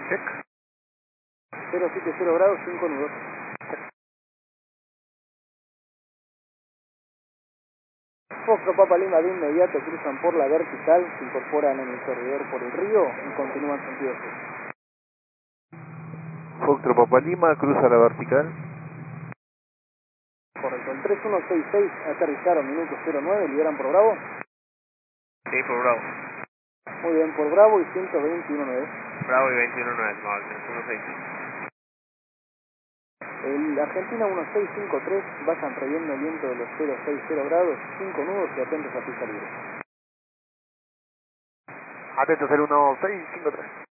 Check. 070 grados, 5 nudos. Foxtrot Papa Lima de inmediato cruzan por la vertical, se incorporan en el corredor por el río y continúan sentido sur. Foxtrot Papa Lima, cruza la vertical. Correcto, el 3166 aterrizaron, minuto 09, liberan por Bravo. Sí, por Bravo. Muy bien, por Bravo y 121.9. Bravo y 21.9, no, 3166. El Argentina 1653, vayan previendo el viento de los 060 grados, 5 nudos y atentos a pista libre. Atentos el 1653.